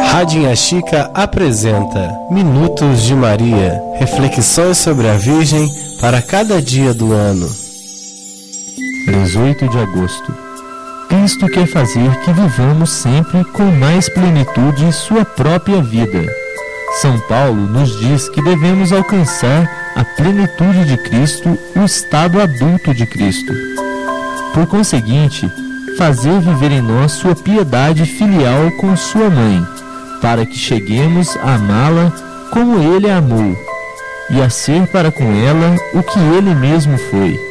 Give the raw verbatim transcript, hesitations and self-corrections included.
Radinha Chica apresenta Minutos de Maria, reflexões sobre a Virgem para cada dia do ano. dezoito de agosto. Cristo quer fazer que vivamos sempre com mais plenitude sua própria vida. São Paulo nos diz que devemos alcançar a plenitude de Cristo, o estado adulto de Cristo. Por conseguinte, fazer viver em nós sua piedade filial com sua mãe, para que cheguemos a amá-la como ele a amou, e a ser para com ela o que ele mesmo foi.